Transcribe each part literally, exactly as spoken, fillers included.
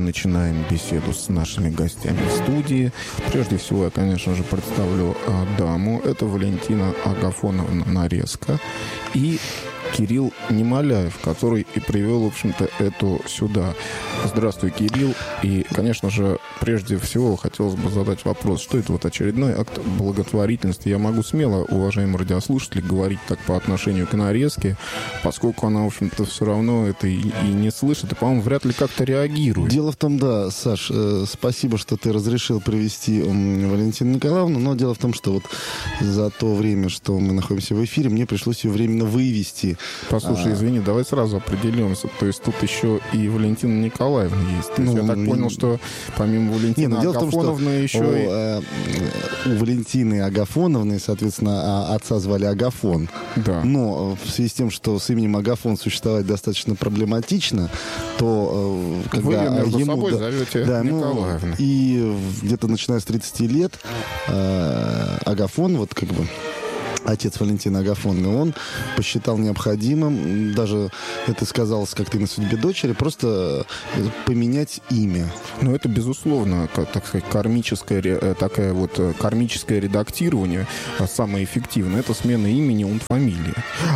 начинаем беседу с нашими гостями в студии. Прежде всего, я, конечно же, представлю а, даму. Это Валентина Агафоновна Нарезка и Кирилл Немоляев, который и привел, в общем-то, эту сюда. Здравствуй, Кирилл. И, конечно же, прежде всего, хотелось бы задать вопрос, что это вот очередной акт благотворительности. Я могу смело, уважаемые радиослушатели, говорить так по отношению к Нарезке, поскольку она, в общем-то, все равно это и, и не слышит, и, по-моему, вряд ли как-то реагирует. Дело в том, да, Саш, э, спасибо, что ты разрешил привести э, Валентину Николаевну, но дело в том, что вот за то время, что мы находимся в эфире, мне пришлось ее временно вывести. Послушай, а... извини, давай сразу определимся. То есть тут еще и Валентина Николаевна есть. То есть ну, я так понял, что помимо Валентины не, ну, Агафоновны еще... У, и... э, у Валентины Агафоновны, соответственно, отца звали Агафон. Да. Но в связи с тем, что с именем Агафон существовать достаточно проблематично, то э, когда Вы между ему... собой да, зовете да, Николаевна. Ну, и где-то начиная с тридцати лет э, Агафон, вот как бы отец Валентины Агафоновны, он посчитал необходимым, даже это сказалось как-то и на судьбе дочери, просто поменять имя. Ну, это, безусловно, как, так сказать, кармическое, такая вот, кармическое редактирование, самое эффективное. Это смена имени, он фамилии.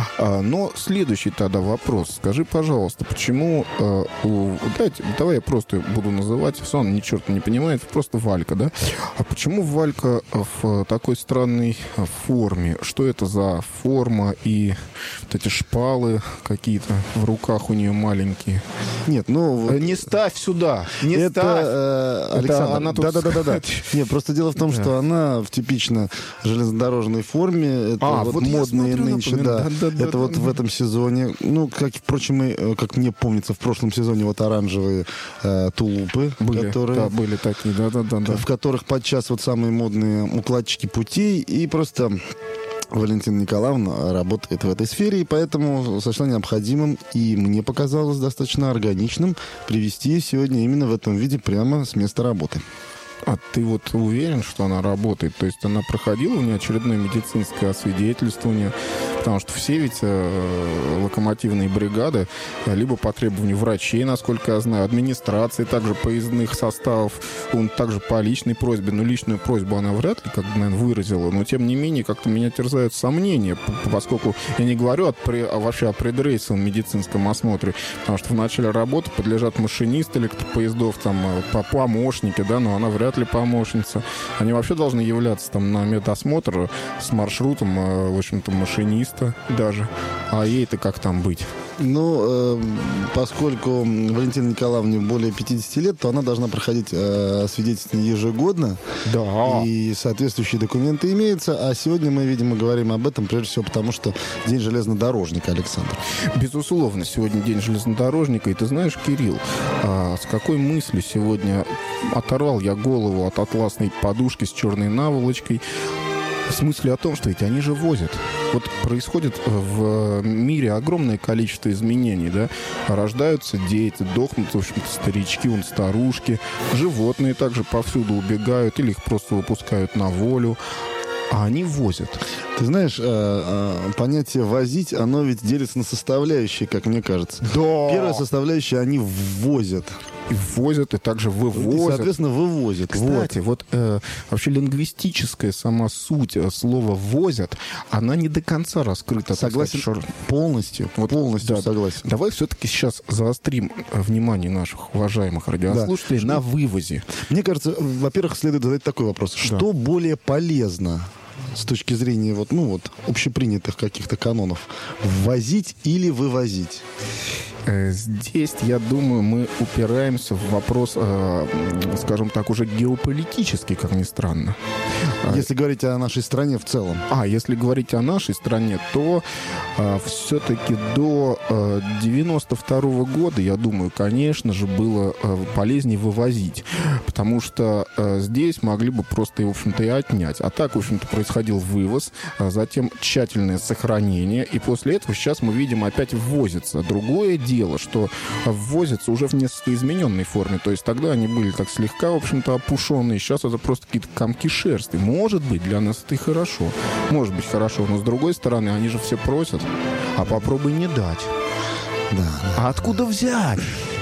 Но следующий тогда вопрос. Скажи, пожалуйста, почему... У, дайте, давай я просто буду называть, все равно ни черта не понимает, просто Валька, да? А почему Валька в такой странной форме? Что это за форма и вот эти шпалы какие-то в руках у нее маленькие? Нет, ну... Не ставь сюда! Не это, ставь! Э, Александр, это она тут... Да-да-да. Нет, просто дело в том, да. что она в типично железнодорожной форме. Это а, вот, вот модные смотрю, нынче, напомню. да. Да, да, это да, вот да. в этом сезоне. Ну, как, впрочем, и, как мне помнится, в прошлом сезоне вот оранжевые э, тулупы, были, которые... Да, были такие, да-да-да. В которых подчас вот самые модные укладчики путей. И просто... Валентина Николаевна работает в этой сфере, и поэтому сошло необходимым, и мне показалось достаточно органичным привести ее сегодня именно в этом виде прямо с места работы. А ты вот уверен, что она работает? То есть она проходила у нее очередное медицинское освидетельствование? Потому что все ведь э, локомотивные бригады, либо по требованию врачей, насколько я знаю, администрации, также поездных составов, он также по личной просьбе, но личную просьбу она вряд ли, как бы, наверное, выразила, но тем не менее как-то меня терзают сомнения, поскольку я не говорю от, а вообще о предрейсовом медицинском осмотре, потому что в начале работы подлежат машинисты электропоездов, там, помощники, да, но она вряд ли помощница. Они вообще должны являться там на медосмотр с маршрутом, в общем-то, машиниста даже. А ей-то как там быть? Ну, э, поскольку Валентине Николаевне более пятидесяти лет, то она должна проходить э, свидетельствование ежегодно. Да. И соответствующие документы имеются. А сегодня мы, видимо, говорим об этом прежде всего потому, что День железнодорожника, Александр. Безусловно, сегодня День железнодорожника. И ты знаешь, Кирилл, а с какой мыслью сегодня оторвал я голову от атласной подушки с черной наволочкой? В смысле о том, что ведь они же возят. Вот происходит в мире огромное количество изменений, да. Рождаются дети, дохнут, в общем-то, старички, вон, старушки. Животные также повсюду убегают или их просто выпускают на волю. А они возят. Ты знаешь, понятие «возить», оно ведь делится на составляющие, как мне кажется. Да. Первая составляющая — они ввозят. И ввозят, и также вывозят. И, соответственно, вывозят. Кстати, вот, вот э, вообще лингвистическая сама суть слова «возят», она не до конца раскрыта. Согласен. Сказать, шар... Полностью. Вот, полностью да, согласен. Давай все-таки сейчас заострим внимание наших уважаемых радиослушателей да. на вывозе. Мне кажется, во-первых, следует задать такой вопрос. Да. Что более полезно с точки зрения вот, ну, вот, общепринятых каких-то канонов? Ввозить или вывозить? Здесь, я думаю, мы упираемся в вопрос, скажем так, уже геополитический, как ни странно. Если говорить о нашей стране в целом. А, если говорить о нашей стране, то а, все-таки до а, девяносто второго года, я думаю, конечно же, было а, полезнее вывозить. Потому что а, здесь могли бы просто, в общем-то, и отнять. А так, в общем-то, происходил вывоз, а затем тщательное сохранение. И после этого сейчас мы видим опять ввозится. Другое дело, что ввозятся уже в несколько измененной форме. То есть тогда они были так слегка, в общем-то, опушенные. Сейчас это просто какие-то комки шерсти. Может быть, для нас это и хорошо. Может быть, хорошо. Но с другой стороны, они же все просят. А попробуй не дать. Да. А откуда взять?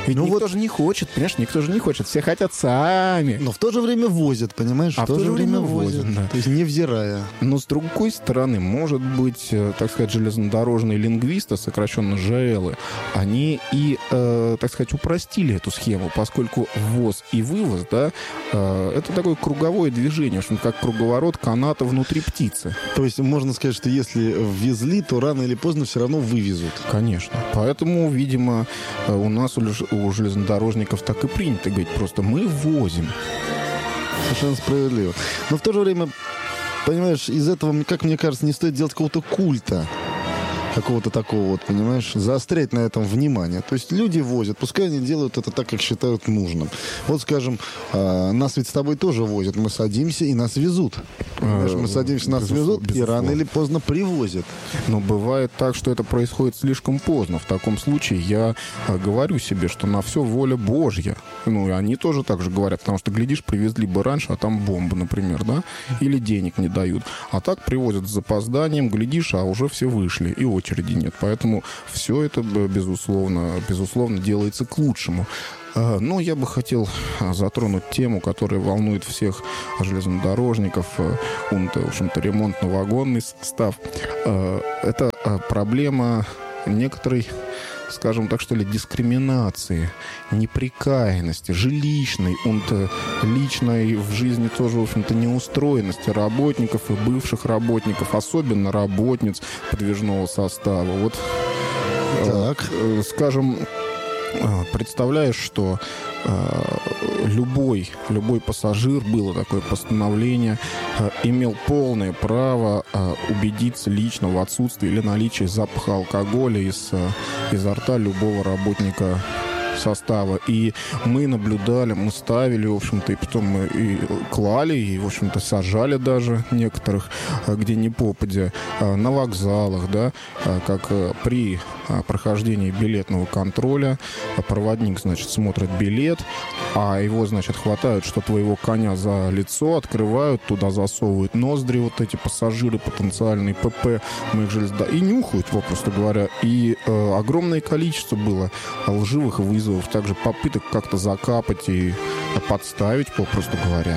Ведь Ну никто вот- же не хочет, понимаешь, никто же не хочет. Все хотят сами. Но в то же время возят, понимаешь? А в то же время возят, да. То есть невзирая. Но с другой стороны, может быть, э, так сказать, железнодорожные лингвисты, сокращенно ЖЭЛы, они и, э, так сказать, упростили эту схему, поскольку ввоз и вывоз, да, э, это такое круговое движение, в общем, как круговорот каната внутри птицы. То есть можно сказать, что если ввезли, то рано или поздно все равно вывезут. Конечно. Поэтому, видимо, э, у нас, у лж- у железнодорожников так и принято говорить, просто мы возим. Совершенно справедливо. Но в то же время, понимаешь, из этого, как мне кажется, не стоит делать какого-то культа. Какого-то такого вот, понимаешь, заострять на этом внимание. То есть люди возят, пускай они делают это так, как считают нужным. Вот, скажем, э, нас ведь с тобой тоже возят. Мы садимся, и нас везут. Понимаешь, мы садимся, нас Безусловно, везут, и безусловно. рано или поздно привозят. Но бывает так, что это происходит слишком поздно. В таком случае я а, говорю себе, что на все воля Божья. Ну, и они тоже так же говорят, потому что, глядишь, привезли бы раньше, а там бомба, например, да? Или денег не дают. А так привозят с запозданием, глядишь, а уже все вышли, и очереди нет. Поэтому все это, б- безусловно, безусловно, делается к лучшему. А, Но я бы хотел а, затронуть тему, которая волнует всех железнодорожников, а, ум-то, в общем-то, ремонтно-вагонный состав. А, Это а, проблема некоторой, скажем так, что ли, дискриминации, неприкаянности, жилищной, ум-то, личной в жизни тоже, в общем-то, неустроенности работников и бывших работников, особенно работниц подвижного состава. Вот, э, Так. э, скажем, а, представляешь, что а, любой, любой пассажир, было такое постановление, а, имел полное право а, убедиться лично в отсутствии или наличии запаха алкоголя из, а, изо рта любого работника состава. И мы наблюдали, мы ставили, в общем-то, и потом мы и клали, и, в общем-то, сажали даже некоторых, а, где ни попадя, а, на вокзалах, да, а, как а, при а, прохождении билетного контроля а, проводник, значит, смотрит билет, а его, значит, хватают, что твоего коня за лицо, открывают, туда засовывают ноздри вот эти пассажиры, потенциальные ПП, мы их железда, и нюхают, попросту говоря. И э, огромное количество было лживых вызовов, также попыток как-то закапать и подставить, попросту говоря.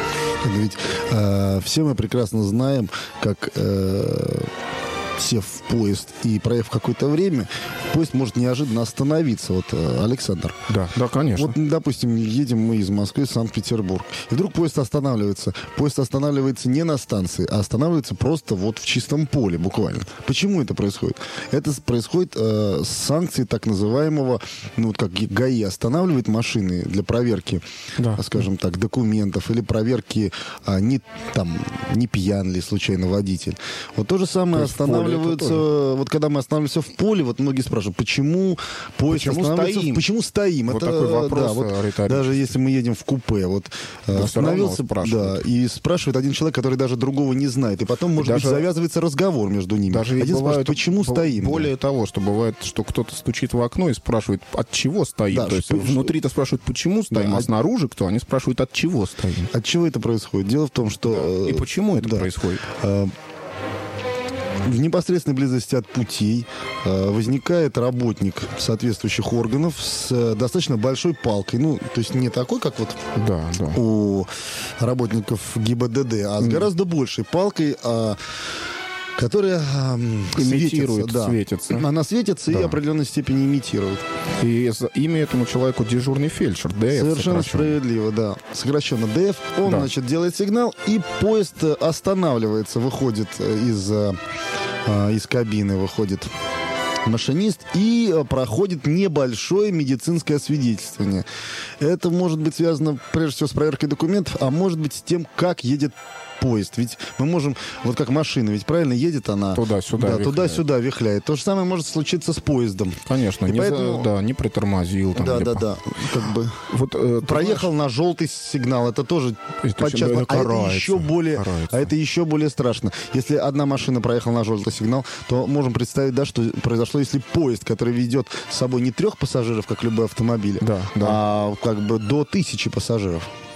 Ведь э, все мы прекрасно знаем, как э, сев в поезд и проехав какое-то время, поезд может неожиданно остановиться. Вот, э, Александр. Да, да, конечно. Вот, допустим, едем мы из Москвы в Санкт-Петербург. И вдруг поезд останавливается. Поезд останавливается не на станции, а останавливается просто вот в чистом поле, буквально. Почему это происходит? Это с- происходит э, с санкцией так называемого, ну вот как ГАИ останавливает машины для проверки, Да. скажем так, документов или проверки, а, не, там, не пьян ли случайно водитель. Вот то же самое То есть в поле это останавливаются, тоже. вот когда мы останавливаемся в поле, вот многие спрашивают, почему поезд Почему останавливается, стоим? почему стоим? Вот это, такой вопрос, да, вот э, риторический. даже если мы едем в купе, вот э, Да всё равно остановился, да, спрашивают. и спрашивает один человек, который даже другого не знает, и потом, может Даже- быть, завязывается разговор между ними. Даже ведь один бывает, спрашивает, почему б- стоим? Более того, что бывает, что кто-то стучит в окно и спрашивает, от чего стоим. Да, То есть что- внутри-то спрашивают, почему стоим, Да, а а- снаружи кто? Они спрашивают, от чего стоим. От чего это происходит? Дело в том, что... И э, почему это да. происходит? Э, В непосредственной близости от путей э, возникает работник соответствующих органов с э, достаточно большой палкой. Ну, то есть не такой, как вот Да, да. у работников ГИБДД, а с гораздо большей палкой, а, которая эм, Имитирует, светится. Да. светится. Она светится и Да. в определенной степени имитирует. И за имя этому человеку дежурный фельдшер, ДФ. Совершенно сокращенно. справедливо, да. Сокращенно ДФ. Он, Да. значит, делает сигнал, и поезд э, останавливается, выходит э, из, э, э, из кабины, выходит машинист и э, проходит небольшое медицинское освидетельствование. Это может быть связано прежде всего с проверкой документов, а может быть с тем, как едет поезд. Ведь мы можем, вот как машина, ведь правильно едет она... Туда-сюда Да, вихляет. туда-сюда вихляет. То же самое может случиться с поездом. Конечно, И не, за- поэтому- да, не притормозил. Там, Да, где да, по- да. Как бы... Вот, э, ты Проехал на желтый сигнал, это тоже Это подчас, чем- это а это карается, еще более, карается. а это еще более страшно. Если одна машина проехала на желтый сигнал, то можем представить, да, что произошло, если поезд, который ведет с собой не трех пассажиров, как любой автомобиль, Да, да. а как бы до тысячи пассажиров.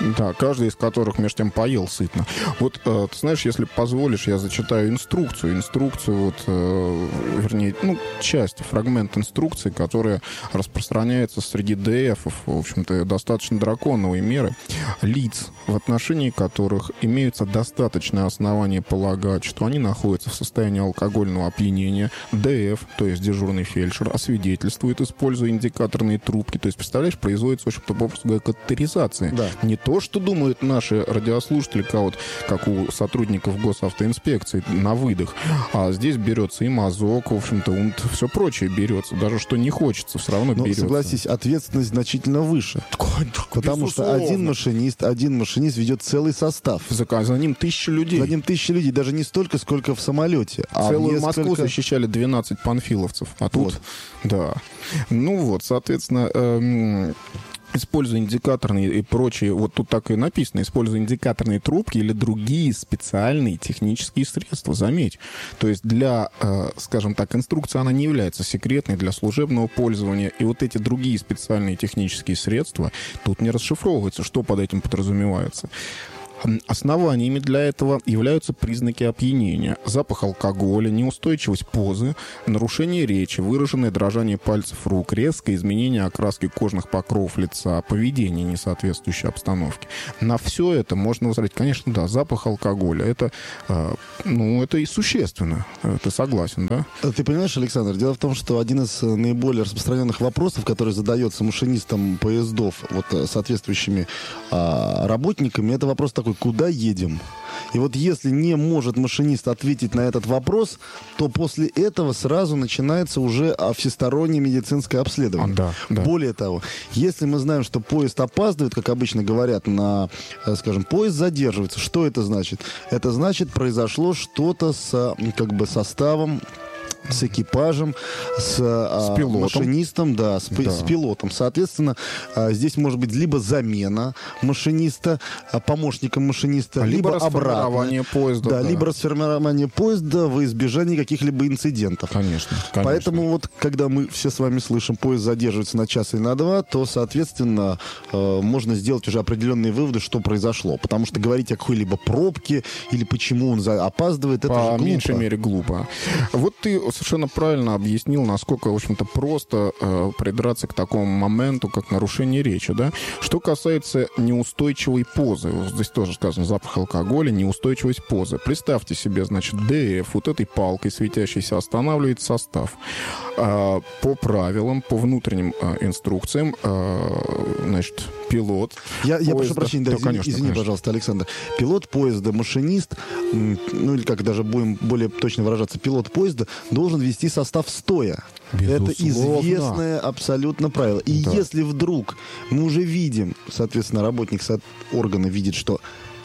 Да, каждый из которых между тем поел сытно. Вот, э, ты знаешь, если позволишь, я зачитаю инструкцию. Инструкцию, вот, э, вернее, ну, часть, фрагмент инструкции, которая распространяется среди ДФов, в общем-то, достаточно драконовые меры. Лиц, в отношении которых имеются достаточные основания полагать, что они находятся в состоянии алкогольного опьянения. ДФ, то есть дежурный фельдшер, освидетельствует, используя индикаторные трубки. То есть, представляешь, производится, в общем-то, попросту говоря, катетеризация. Да. Не то, что думают наши радиослушатели, как, вот, как у сотрудников госавтоинспекции, на выдох. А здесь берется и мазок, в общем-то, все прочее берется. Даже что не хочется, все равно Но, берется. Согласись, ответственность значительно выше. Потому что один машинист, один машинист ведет целый состав. За, за ним тысячи людей. За ним тысячи людей. Даже не столько, сколько в самолете. А Целую несколько... Москву защищали двенадцать панфиловцев. А тут, вот. Да. Ну вот, соответственно... Эм... Используя индикаторные и прочие, вот тут так и написано, используя индикаторные трубки или другие специальные технические средства, заметь. То есть для, э, скажем так, инструкция, она не является секретной для служебного пользования. И вот эти другие специальные технические средства, тут не расшифровывается, что под этим подразумевается. Основаниями для этого являются признаки опьянения: запах алкоголя, неустойчивость позы, нарушение речи, выраженное дрожание пальцев рук, резкое изменение окраски кожных покровов лица, поведение, не соответствующее обстановке. На все это можно возразить, конечно, да, запах алкоголя, это, э, ну, это и существенно. Ты согласен, да? Ты понимаешь, Александр, дело в том, что один из наиболее распространенных вопросов, который задается машинистам поездов, вот, соответствующими э, работниками, это вопрос такой: куда едем? И вот если не может машинист ответить на этот вопрос, то после этого сразу начинается уже всестороннее медицинское обследование. А, да, да. Более того, если мы знаем, что поезд опаздывает, как обычно говорят, на, скажем, поезд задерживается, что это значит? Это значит, произошло что-то с, как бы, составом, с экипажем, с, с пилотом. машинистом, да, с, да. с пилотом. Соответственно, здесь может быть либо замена машиниста, помощником машиниста, либо, либо расформирование поезда. Да, да, либо расформирование поезда во избежание каких-либо инцидентов. Конечно, конечно. Поэтому вот, когда мы все с вами слышим, поезд задерживается на час или на два, то, соответственно, можно сделать уже определенные выводы, что произошло. Потому что говорить о какой-либо пробке или почему он опаздывает, это же глупо. По меньшей мере глупо. Вот ты совершенно правильно объяснил, насколько, в общем-то, просто э, придраться к такому моменту, как нарушение речи, да. Что касается неустойчивой позы, вот здесь тоже сказано запах алкоголя, неустойчивость позы. Представьте себе, значит, ДФ вот этой палкой светящейся останавливает состав. Э, по правилам, по внутренним э, инструкциям, э, значит, пилот Я, поезда... я прошу прощения, да, да, извини, конечно, извини конечно. пожалуйста, Александр. Пилот поезда, машинист, ну или как даже будем более точно выражаться, пилот поезда должен вести состав стоя. Безусловно. Это известное абсолютно правило. И да. если вдруг мы уже видим, соответственно, работник органа видит, что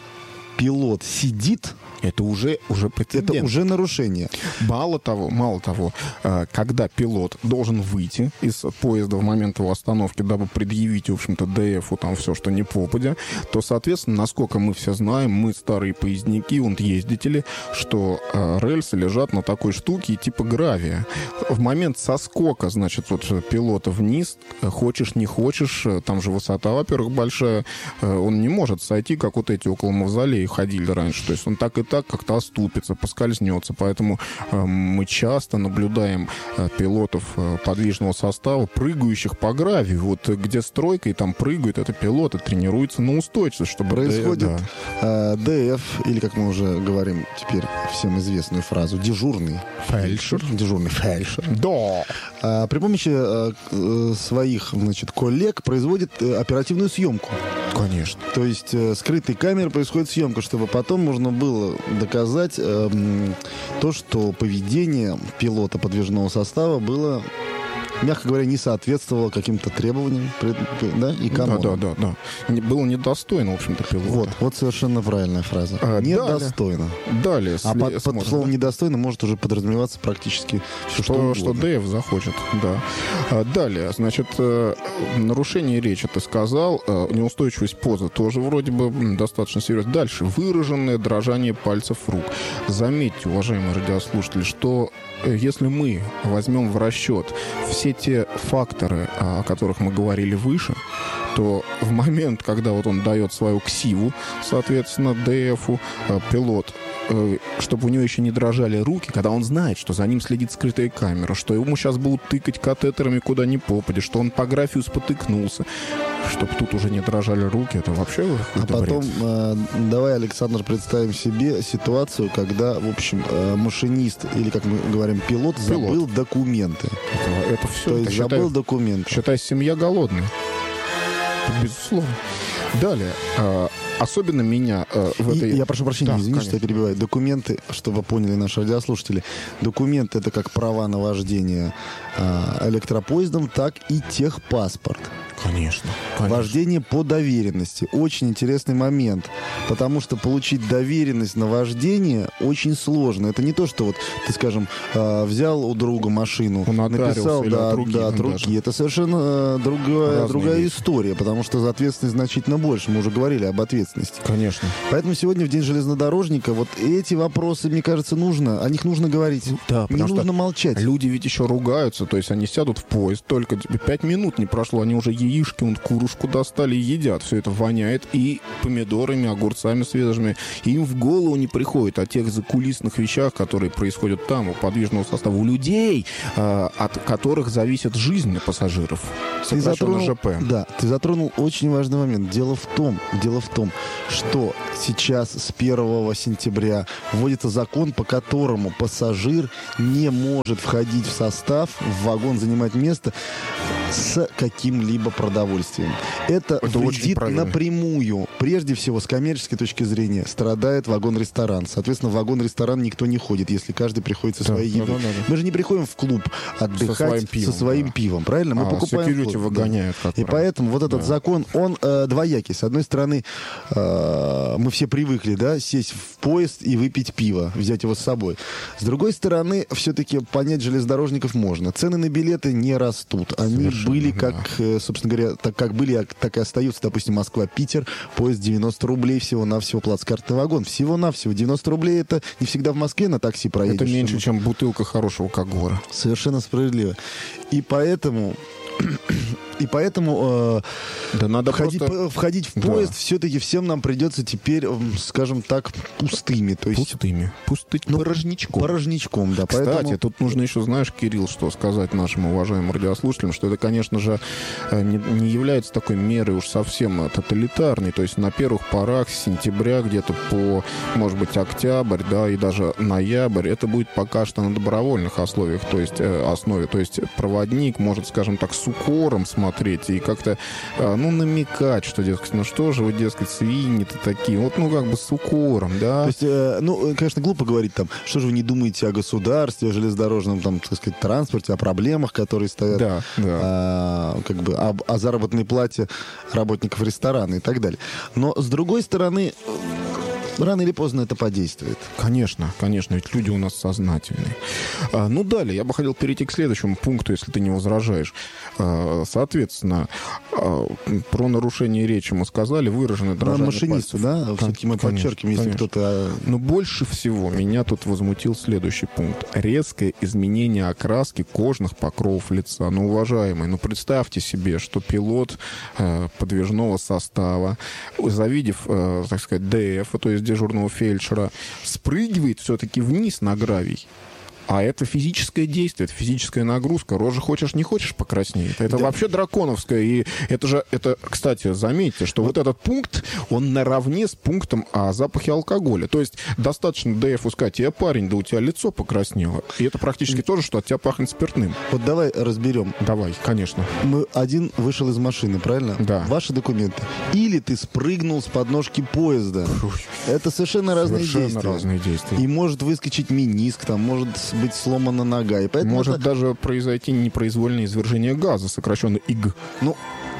пилот сидит, это уже, уже прецедент. Это уже нарушение. Мало того, мало того, когда пилот должен выйти из поезда в момент его остановки, дабы предъявить, в общем-то, ДФу там все, что не попадя, то, соответственно, насколько мы все знаем, мы старые поездники, вон ездители, что рельсы лежат на такой штуке типа гравия. В момент соскока, значит, вот пилота вниз, хочешь, не хочешь, там же высота, во-первых, большая, он не может сойти, как вот эти около мавзолея ходили раньше. То есть он так и так как-то оступится, поскользнется. Поэтому э, мы часто наблюдаем э, пилотов э, подвижного состава, прыгающих по гравию. Вот где стройка, и там прыгают, это пилоты тренируются на устойчивость, чтобы... Происходит ДФ, да. э, ДФ, или, как мы уже говорим теперь всем известную фразу, дежурный фельдшер. Дежурный фельдшер. Да. Э, при помощи э, своих, значит, коллег производит э, оперативную съемку. Конечно. То есть э, скрытой камерой происходит съемка, чтобы потом можно было доказать э, то, что поведение пилота подвижного состава было, мягко говоря, не соответствовало каким-то требованиям, да, и канонам. Да, да, да, да. Было недостойно, в общем-то, пилота. Вот, вот совершенно правильная фраза. А, недостойно. Далее. А под, под словом недостойно может уже подразумеваться практически все, что, что, что ДФ захочет, да. А, далее, значит, нарушение речи, ты сказал, неустойчивость позы тоже вроде бы достаточно серьезно. Дальше. Выраженное дрожание пальцев рук. Заметьте, уважаемые радиослушатели, что если мы возьмем в расчет все все те факторы, о которых мы говорили выше, то в момент, когда вот он дает свою ксиву, соответственно, ДФу, пилот, чтобы у него еще не дрожали руки, когда он знает, что за ним следит скрытая камера, что ему сейчас будут тыкать катетерами куда ни попадет, что он по графию спотыкнулся, чтобы тут уже не дрожали руки, это вообще А потом э, давай, Александр, представим себе ситуацию, когда, в общем, э, машинист, или, как мы говорим, пилот, пилот. забыл документы. Это, это все. То есть это, забыл считай, документы. Считай, семья голодная. Безусловно. Далее, э, особенно меня э, в И, этой... Я прошу прощения, да, извините, конечно. что я перебиваю. Документы, чтобы поняли наши радиослушатели, документы — это как права на вождение э, электропоездом, так и техпаспорт. Конечно, конечно. Вождение по доверенности. Очень интересный момент. Потому что получить доверенность на вождение очень сложно. Это не то, что вот ты, скажем, э, взял у друга машину, у написал или да, от руки, да, от руки. даже. Это совершенно э, другая, другая история, потому что ответственность значительно больше. Мы уже говорили об ответственности. Конечно. Поэтому сегодня в День железнодорожника вот эти вопросы, мне кажется, нужно, о них нужно говорить. Да, не нужно молчать. Люди ведь еще ругаются, то есть они сядут в поезд, только пять минут не прошло, они уже яички, он курушку достали и едят. Все это воняет и помидорами, огурцами свежими. И им в голову не приходит о тех закулисных вещах, которые происходят там, у подвижного состава, у людей, э, от которых зависит жизнь пассажиров. Ты затронул, ЖП. Да, ты затронул очень важный момент. Дело в том, дело в том, что сейчас с первого сентября вводится закон, по которому пассажир не может входить в состав, в вагон занимать место с каким-либо продовольствием. Это, Это вредит напрямую. Прежде всего, с коммерческой точки зрения, страдает вагон-ресторан. Соответственно, в вагон-ресторан никто не ходит, если каждый приходит со да, своей едой. Да, да, да. Мы же не приходим в клуб отдыхать со своим пивом, со своим да. пивом, правильно? Мы а, покупаем клуб, выгоняют, да. И поэтому вот этот да. закон, он э, двоякий. С одной стороны, э, мы все привыкли, да, сесть в поезд и выпить пиво, взять его с собой. С другой стороны, все-таки понять железнодорожников можно. Цены на билеты не растут. Они Совершенно, были, как, да. собственно говоря, так как были, так и остаются. Допустим, Москва-Питер, поезд девяносто рублей всего-навсего, плацкартный вагон. Всего-навсего. девяносто рублей — это не всегда в Москве на такси проедешь. Это меньше, чем бутылка хорошего Кагора. Совершенно справедливо. И поэтому... И поэтому э, да надо входить, просто... входить в поезд да. все-таки всем нам придется теперь, скажем так, пустыми. То есть... Пустыми. Пустым ну, порожничком. Порожничком, да. Кстати, поэтому... тут нужно еще, знаешь, Кирилл, что сказать нашим уважаемым радиослушателям, что это, конечно же, не, не является такой мерой уж совсем тоталитарной. То есть на первых порах с сентября где-то по, может быть, октябрь, да, и даже ноябрь, это будет пока что на добровольных условиях, то есть э, основе. То есть проводник может, скажем так, с укором смотреть и как-то, ну, намекать, что, дескать, ну что же вы, дескать, свиньи-то такие, вот, ну, как бы с укором, да. То есть, э, ну, конечно, глупо говорить там, что же вы не думаете о государстве, о железнодорожном, там, так сказать, транспорте, о проблемах, которые стоят, да, да. А, как бы, о, о заработной плате работников ресторана и так далее. Но, с другой стороны, рано или поздно это подействует. Конечно, конечно, ведь люди у нас сознательные. А, ну, далее, я бы хотел перейти к следующему пункту, если ты не возражаешь. А, соответственно, а, про нарушение речи мы сказали, выраженное дрожание машинисту, да? Все-таки мы конечно, подчеркиваем, если конечно. кто-то... Но больше всего меня тут возмутил следующий пункт. Резкое изменение окраски кожных покровов лица. Ну, уважаемые, ну, представьте себе, что пилот э, подвижного состава, завидев, э, так сказать, ДФ, то есть дежурного фельдшера, спрыгивает все-таки вниз на гравий. А это физическое действие, это физическая нагрузка. Рожа хочешь, не хочешь, покраснеет. Это да. вообще драконовское. И это же, это, кстати, заметьте, что вот, вот этот пункт, он наравне с пунктом о запахе алкоголя. То есть достаточно ДФу сказать: я парень, да у тебя лицо покраснело. И это практически то же, что от тебя пахнет спиртным. Вот давай разберем. Давай, конечно. Мы один вышел из машины, правильно? Да. Ваши документы. Или ты спрыгнул с подножки поезда. Фух. Это совершенно разные совершенно действия. разные действия. И может выскочить мениск, там может быть сломана нога. И поэтому может это... даже произойти непроизвольное извержение газа, сокращенно ИГ. Ну,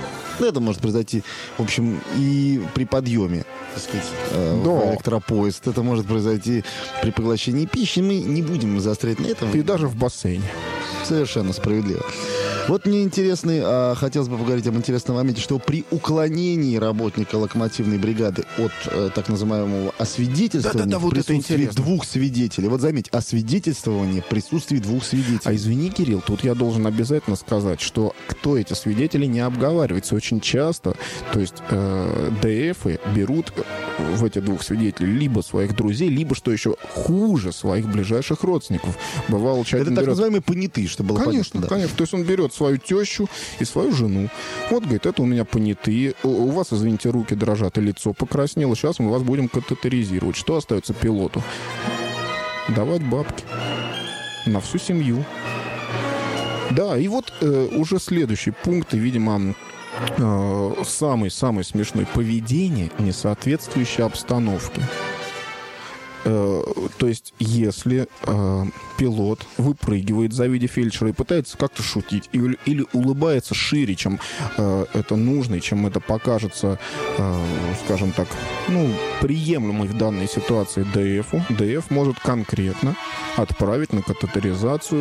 это может произойти, в общем, и при подъеме, так сказать, э, да. в электропоезд. Это может произойти при поглощении пищи. Мы не будем заострять на этом. И даже в бассейне. Совершенно справедливо. Вот мне интересный, а, хотелось бы поговорить об интересном моменте, что при уклонении работника локомотивной бригады от а, так называемого освидетельствования Да-да-да, вот в присутствии это двух свидетелей. Вот заметь, освидетельствование в присутствии двух свидетелей. А извини, Кирилл, тут я должен обязательно сказать, что кто эти свидетели, не обговаривается очень часто. То есть э, ДФы берут в эти двух свидетелей либо своих друзей, либо, что еще хуже, своих ближайших родственников. Бывало, человек Это так берет... называемые понятые, чтобы было Конечно, понятно. Да. конечно. То есть он берет свою тещу и свою жену. Вот, говорит, это у меня понятые. У, у вас, извините, руки дрожат и лицо покраснело. Сейчас мы вас будем катетеризировать. Что остается пилоту? Давать бабки. На всю семью. Да, и вот э, уже следующий пункт, и, видимо, э, самый-самый смешной. Поведение, не соответствующее обстановке. Э, то есть, если э, пилот выпрыгивает, завидя фельдшера, и пытается как-то шутить, или, или улыбается шире, чем э, это нужно, и чем это покажется, э, скажем так, ну, приемлемой в данной ситуации ДФу, ДФ может конкретно отправить на катетеризацию.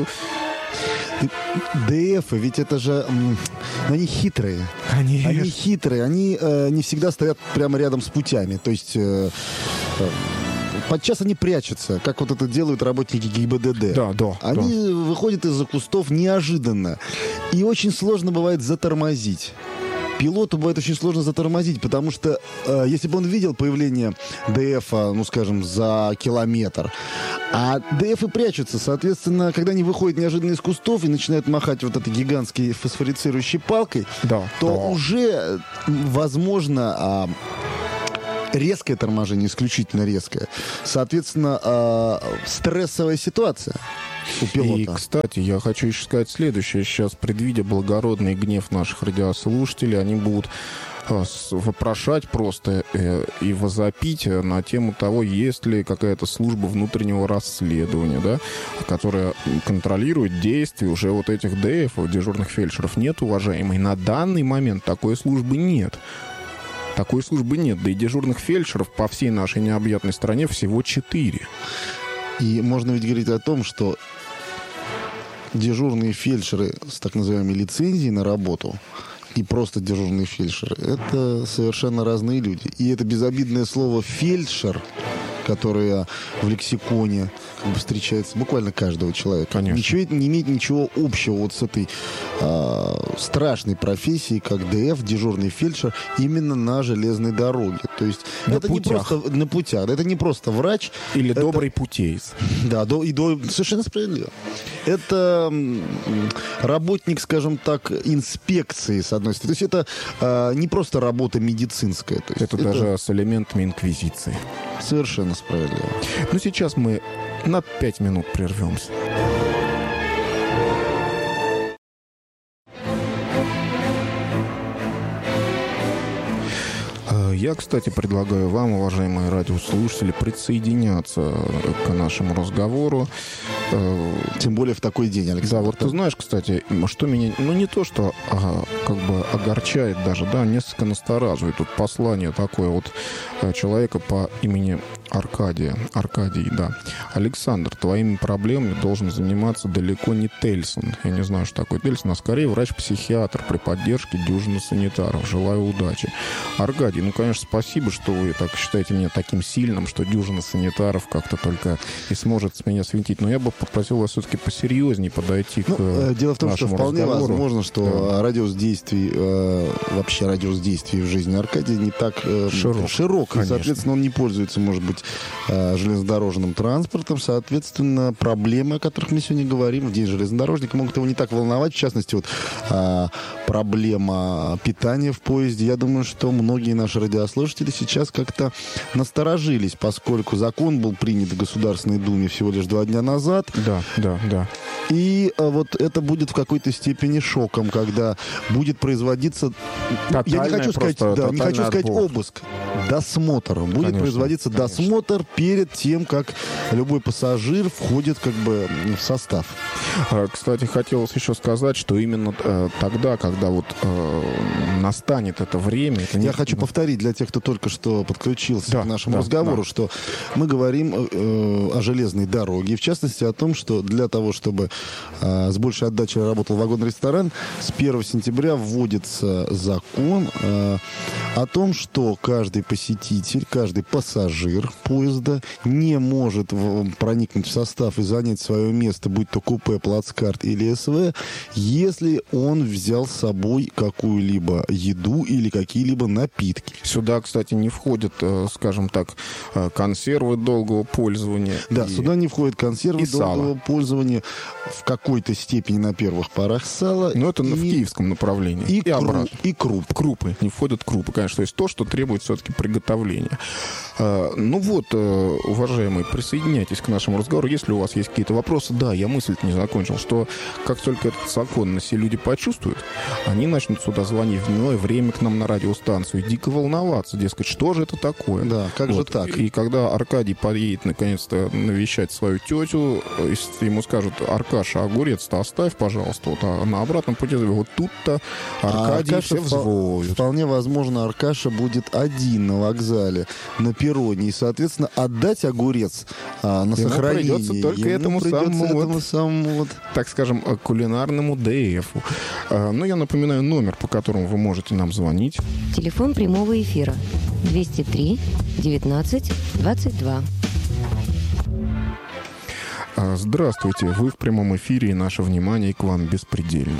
ДФы, ведь это же... Они хитрые. Конечно. Они хитрые. Они э, не всегда стоят прямо рядом с путями. То есть... Э, э, подчас они прячутся, как вот это делают работники ГИБДД. Да, да. Они да. выходят из-за кустов неожиданно. И очень сложно бывает затормозить. Пилоту бывает очень сложно затормозить, потому что э, если бы он видел появление ДФа, ну, скажем, за километр, а ДФы прячутся, соответственно, когда они выходят неожиданно из кустов и начинают махать вот этой гигантской фосфорицирующей палкой, да, то да. уже возможно... А, резкое торможение, исключительно резкое. Соответственно, э, стрессовая ситуация у пилота. И, кстати, я хочу еще сказать следующее. Сейчас, предвидя благородный гнев наших радиослушателей, они будут э, вопрошать просто э, и возопить на тему того, есть ли какая-то служба внутреннего расследования, да, которая контролирует действия уже вот этих ДФов, дежурных фельдшеров. Нет, уважаемый, на данный момент такой службы нет. Такой службы нет. Да и дежурных фельдшеров по всей нашей необъятной стране всего четыре. И можно ведь говорить о том, что дежурные фельдшеры с так называемой лицензией на работу и просто дежурные фельдшеры — это совершенно разные люди. И это безобидное слово «фельдшер», которое в лексиконе как бы встречается буквально каждого человека. Конечно. Ничего, не имеет ничего общего вот с этой э, страшной профессией, как ДФ, дежурный фельдшер, именно на железной дороге. То есть на это путях. не просто на путях. Это не просто врач. Или это, добрый путеец. Да, до, и до, совершенно справедливо. Это работник, скажем так, инспекции, с одной стороны. То есть это э, не просто работа медицинская. То есть это, это даже с элементами инквизиции. Совершенно справедливо. Ну, сейчас мы на пять минут прервемся. Я, кстати, предлагаю вам, уважаемые радиослушатели, присоединяться к нашему разговору. Тем более в такой день, Александр. Да, вот ты знаешь, кстати, что меня, ну не то, что а, как бы огорчает даже, да, несколько настораживает. Тут послание такое вот человека по имени Аркадия. Аркадий, да. Александр, твоими проблемами должен заниматься далеко не Тельсон. Я не знаю, что такое Тельсон, а скорее врач-психиатр при поддержке дюжины санитаров. Желаю удачи. Аркадий, ну, конечно, спасибо, что вы так считаете меня таким сильным, что дюжина санитаров как-то только и сможет с меня свинтить. Но я бы попросил вас все-таки посерьезнее подойти ну, к дело в том, что вполне разговору. Возможно, что да. радиус действий, э, вообще радиус действий в жизни Аркадия не так э, широк. широк и, соответственно, он не пользуется, может быть, э, железнодорожным транспортом. Соответственно, проблемы, о которых мы сегодня говорим в День железнодорожника, могут его не так волновать. В частности, вот э, проблема питания в поезде. Я думаю, что многие наши радиослушатели сейчас как-то насторожились, поскольку закон был принят в Государственной Думе всего лишь два дня назад. Да, да, да. И а, вот это будет в какой-то степени шоком, когда будет производиться... Тотальная, я не хочу сказать, да, не хочу сказать обыск. Досмотр. Будет конечно, производиться конечно. досмотр перед тем, как любой пассажир входит как бы в состав. Кстати, хотелось еще сказать, что именно тогда, когда когда вот э, настанет это время... Это Я не... хочу повторить для тех, кто только что подключился да, к нашему да, разговору, да. что мы говорим э, о железной дороге, в частности о том, что для того, чтобы э, с большей отдачей работал вагон-ресторан, с первого сентября вводится закон э, о том, что каждый посетитель, каждый пассажир поезда не может в, проникнуть в состав и занять свое место, будь то купе, плацкарт или СВ, если он взял с собой какую-либо еду или какие-либо напитки. Сюда, кстати, не входят, скажем так, консервы долгого пользования. Да, и... сюда не входят консервы и долгого сало. Пользования, в какой-то степени на первых порах сало. Но это и... в киевском направлении. И, И, кру... обратно. и круп. Крупы. Не входят крупы, конечно. То есть то, что требует все-таки приготовления. А, ну вот, уважаемые, присоединяйтесь к нашему разговору. Если у вас есть какие-то вопросы, да, я мысль не закончил, что как только этот закон на все люди почувствуют, они начнут сюда звонить в дневное время к нам на радиостанцию и дико волноваться, дескать, что же это такое? Да, как вот. же так? И когда Аркадий подъедет наконец-то навещать свою тетю, если ему скажут: Аркаша, огурец-то оставь, пожалуйста, вот, а на обратном пути вот тут-то Аркадий а все взвоет. Вполне возможно, Аркаша будет один на вокзале, на перроне, и, соответственно, отдать огурец а, на ему сохранение. Придется только ему этому придется самому, этому вот, самому вот... так скажем, кулинарному ДФу. А, ну, я напоминаю номер, по которому вы можете нам звонить. Телефон прямого эфира двести три девятнадцать двадцать два. Здравствуйте, вы в прямом эфире, и наше внимание к вам беспредельно.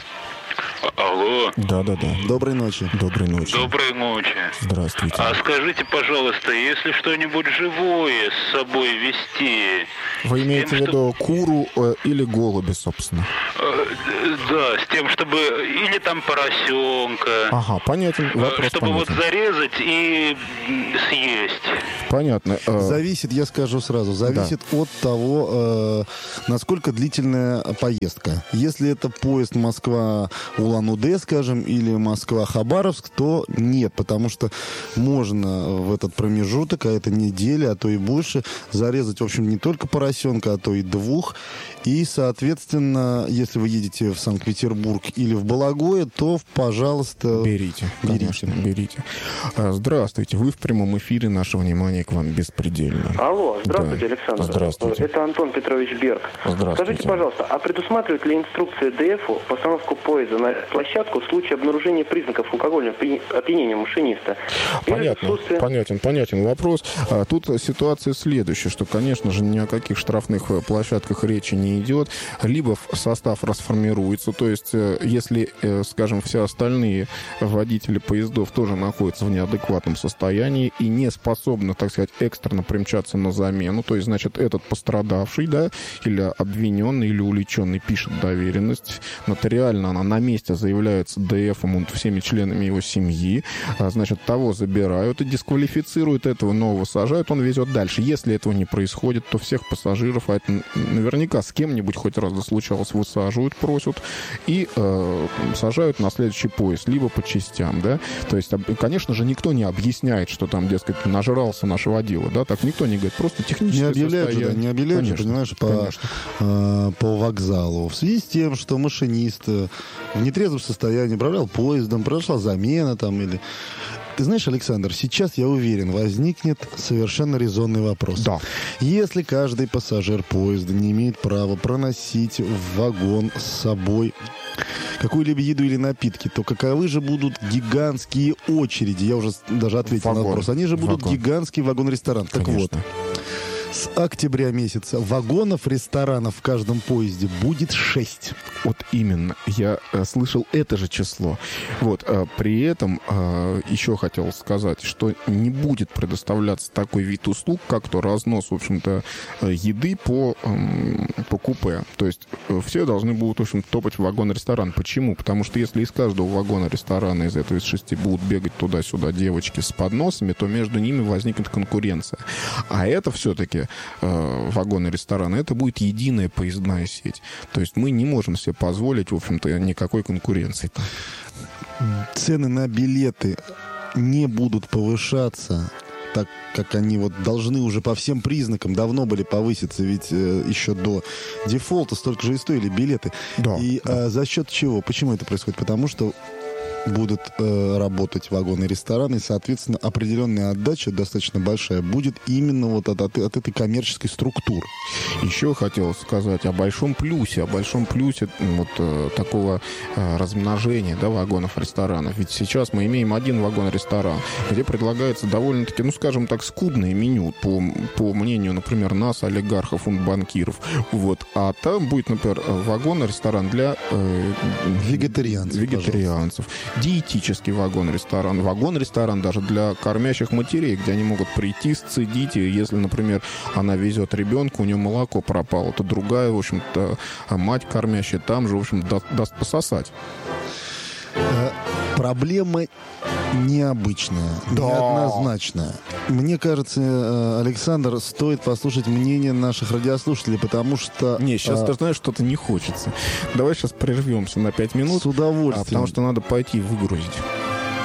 Алло. Да-да-да. Доброй ночи. Доброй ночи. Доброй ночи. Здравствуйте. А скажите, пожалуйста, если что-нибудь живое с собой вести... Вы имеете тем, в виду что... куру э, или голуби, собственно? Э, да, с тем, чтобы... Или там поросенка. Ага, понятен. Вопрос чтобы понятен. вот зарезать и съесть. Понятно. Зависит, я скажу сразу, зависит да. от того, э, насколько длительная поездка. Если это поезд Москва-Улан-Удэ, скажем, или Москва-Хабаровск, то нет, потому что можно в этот промежуток, а это неделя, а то и больше, зарезать, в общем, не только поросенка, а то и двух. И, соответственно, если вы едете в Санкт-Петербург или в Балагое, то, пожалуйста... Берите, берите. Конечно, берите. Здравствуйте, вы в прямом эфире, наше внимание к вам беспредельно. Алло, здравствуйте, да. Александр. Здравствуйте. Это Антон Петрович Берг. Здравствуйте. Скажите, пожалуйста, а предусматривает ли инструкция ДФу постановку поезда на площадку в случае обнаружения признаков алкогольного опьянения машиниста? Понятно, отсутствие... понятен, понятен вопрос. А, тут ситуация следующая, что, конечно же, ни о каких штрафных площадках речи не идет. Либо состав расформируется, то есть, если, скажем, все остальные водители поездов тоже находятся в неадекватном состоянии и не способны, так сказать, экстренно примчаться на замену, то есть, значит, этот пострадавший, да, или обвиненный, или уличенный пишет доверенность, нотариально она на месте заявляется ДФом, всеми членами его семьи, значит, того забирают и дисквалифицируют, этого нового сажают, он везет дальше. Если этого не происходит, то всех пассажиров, а это наверняка с кем-нибудь хоть раз случалось, высаживают, просят и э, сажают на следующий поезд, либо по частям, да. То есть, конечно же, никто не объясняет, что там, дескать, нажрался наш водила, да, так никто не говорит, просто техническое не объявляют состояние. Же, да, не объявляют конечно, же, понимаешь, по, э, по вокзалу. В связи с тем, что машинист в нетрезвом состоянии управлял поездом, прошла замена там или... Ты знаешь, Александр, сейчас, я уверен, возникнет совершенно резонный вопрос. Да. Если каждый пассажир поезда не имеет права проносить в вагон с собой какую-либо еду или напитки, то каковы же будут гигантские очереди? Я уже даже ответил вагон. на вопрос. Они же будут вагон. гигантский вагон-ресторан. Так Конечно. вот, с октября месяца вагонов, ресторанов в каждом поезде будет шесть. Вот именно. Я э, слышал это же число. Вот. Э, при этом э, еще хотел сказать, что не будет предоставляться такой вид услуг, как то разнос, в общем-то, э, еды по, э, по купе. То есть э, все должны будут, в общем, топать в вагон-ресторан. Почему? Потому что если из каждого вагона-ресторана, из этого из шести, будут бегать туда-сюда девочки с подносами, то между ними возникнет конкуренция. А это все-таки э, вагоны-рестораны, это будет единая поездная сеть. То есть мы не можем себе позволить, в общем-то, никакой конкуренции. Цены на билеты не будут повышаться так как они вот должны уже по всем признакам давно были повыситься, ведь э, еще до дефолта столько же и стоили билеты. Да, и да. Э, за счет чего? Почему это происходит? Потому что будут э, работать вагоны и рестораны, и, соответственно, определенная отдача достаточно большая будет именно вот от, от, от этой коммерческой структуры. Еще хотел сказать о большом плюсе, о большом плюсе вот э, такого э, размножения, да, вагонов ресторанов. Ведь сейчас мы имеем один вагон-ресторан, где предлагается довольно-таки, ну, скажем так, скудное меню, по, по мнению, например, нас, олигархов и банкиров. Вот. А там будет, например, вагон-ресторан для э, Вегетарианцев, вегетарианцев. Диетический вагон-ресторан, вагон-ресторан даже для кормящих матерей, где они могут прийти, сцедить, и если, например, она везет ребенка, у нее молоко пропало, то другая, в общем-то, мать кормящая там же, в общем, даст, даст пососать. Проблема необычная, Да. неоднозначная. Мне кажется, Александр, стоит послушать мнение наших радиослушателей, потому что... Не, сейчас, а, ты знаешь, что-то не хочется. Давай сейчас прервемся на пять минут, с удовольствием. а, потому что надо пойти выгрузить.